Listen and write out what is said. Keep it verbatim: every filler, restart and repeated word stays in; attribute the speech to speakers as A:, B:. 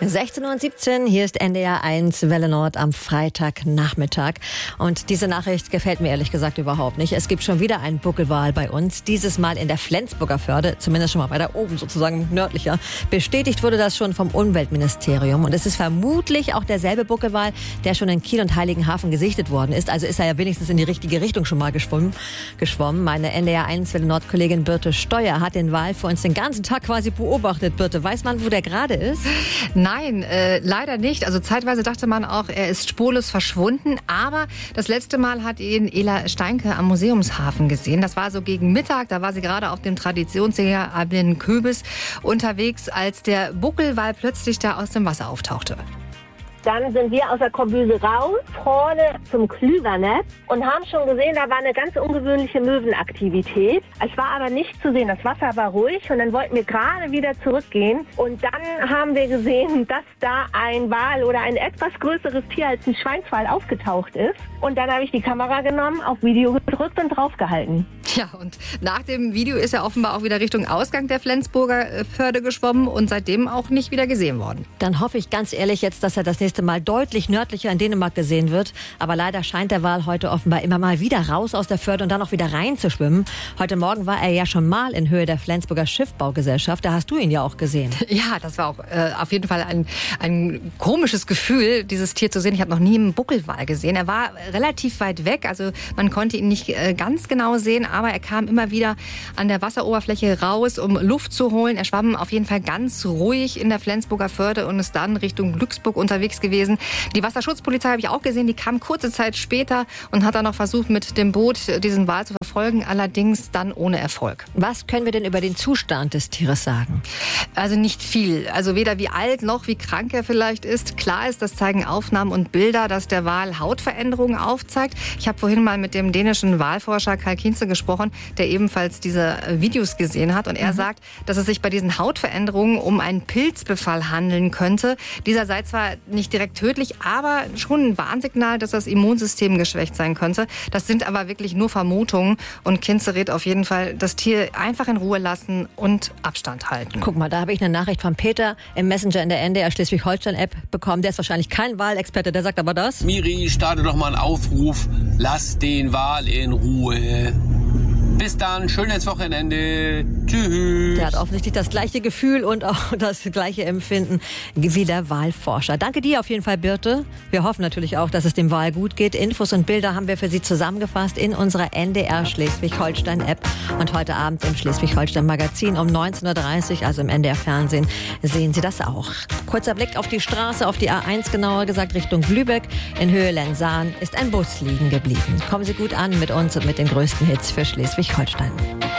A: sechzehn Uhr siebzehn, hier ist N D R eins Welle Nord am Freitagnachmittag. Und diese Nachricht gefällt mir ehrlich gesagt überhaupt nicht. Es gibt schon wieder einen Buckelwal bei uns, dieses Mal in der Flensburger Förde, zumindest schon mal weiter oben, sozusagen nördlicher. Bestätigt wurde das schon vom Umweltministerium. Und es ist vermutlich auch derselbe Buckelwal, der schon in Kiel und Heiligenhafen gesichtet worden ist. Also ist er ja wenigstens in die richtige Richtung schon mal geschwommen. geschwommen. Meine N D R eins Welle Nord Kollegin Birte Steuer hat den Wal für uns den ganzen Tag quasi beobachtet. Birte, weiß man, wo der gerade ist?
B: Nein, äh, leider nicht. Also zeitweise dachte man auch, er ist spurlos verschwunden. Aber das letzte Mal hat ihn Ela Steinke am Museumshafen gesehen. Das war so gegen Mittag. Da war sie gerade auf dem Traditionsjäger Ablen Köbis unterwegs, als der Buckelwal plötzlich da aus dem Wasser auftauchte.
C: Dann sind wir aus der Korbüse raus, vorne zum Klüvernetz und haben schon gesehen, da war eine ganz ungewöhnliche Möwenaktivität. Es war aber nicht zu sehen, das Wasser war ruhig und dann wollten wir gerade wieder zurückgehen. Und dann haben wir gesehen, dass da ein Wal oder ein etwas größeres Tier als ein Schweinswal aufgetaucht ist. Und dann habe ich die Kamera genommen, auf Video gedrückt und draufgehalten.
B: Ja, und nach dem Video ist er offenbar auch wieder Richtung Ausgang der Flensburger Förde geschwommen und seitdem auch nicht wieder gesehen worden.
A: Dann hoffe ich ganz ehrlich jetzt, dass er das nächste Mal deutlich nördlicher in Dänemark gesehen wird. Aber leider scheint der Wal heute offenbar immer mal wieder raus aus der Förde und dann auch wieder rein zu schwimmen. Heute Morgen war er ja schon mal in Höhe der Flensburger Schiffbaugesellschaft. Da hast du ihn ja auch gesehen.
B: Ja, das war auch äh, auf jeden Fall ein, ein komisches Gefühl, dieses Tier zu sehen. Ich habe noch nie einen Buckelwal gesehen. Er war relativ weit weg, also man konnte ihn nicht äh, ganz genau sehen, aber er kam immer wieder an der Wasseroberfläche raus, um Luft zu holen. Er schwamm auf jeden Fall ganz ruhig in der Flensburger Förde und ist dann Richtung Glücksburg unterwegs gewesen. Die Wasserschutzpolizei habe ich auch gesehen, die kam kurze Zeit später und hat dann noch versucht, mit dem Boot diesen Wal zu verfolgen, allerdings dann ohne Erfolg.
A: Was können wir denn über den Zustand des Tieres sagen?
B: Also nicht viel. Also weder wie alt noch wie krank er vielleicht ist. Klar ist, das zeigen Aufnahmen und Bilder, dass der Wal Hautveränderungen aufzeigt. Ich habe vorhin mal mit dem dänischen Walforscher Kai Kienze gesprochen, der ebenfalls diese Videos gesehen hat. Und er mhm. sagt, dass es sich bei diesen Hautveränderungen um einen Pilzbefall handeln könnte. Dieser sei zwar nicht direkt tödlich, aber schon ein Warnsignal, dass das Immunsystem geschwächt sein könnte. Das sind aber wirklich nur Vermutungen. Und Kienze rät auf jeden Fall, das Tier einfach in Ruhe lassen und Abstand halten.
A: Guck mal, da habe ich eine Nachricht von Peter im Messenger in der N D R Schleswig-Holstein-App bekommen. Der ist wahrscheinlich kein Wahlexperte, der sagt aber das.
D: Miri, starte doch mal einen Aufruf. Lass den Wal in Ruhe. Bis dann, schönes Wochenende. Tschüss.
A: Der hat offensichtlich das gleiche Gefühl und auch das gleiche Empfinden wie der Walforscher. Danke dir auf jeden Fall, Birte. Wir hoffen natürlich auch, dass es dem Wal gut geht. Infos und Bilder haben wir für Sie zusammengefasst in unserer N D R Schleswig-Holstein-App. Und heute Abend im Schleswig-Holstein-Magazin um neunzehn Uhr dreißig, also im N D R-Fernsehen, sehen Sie das auch. Kurzer Blick auf die Straße, auf die A eins genauer gesagt, Richtung Lübeck. In Höhe Lenzahn ist ein Bus liegen geblieben. Kommen Sie gut an mit uns und mit den größten Hits für Schleswig-Holstein.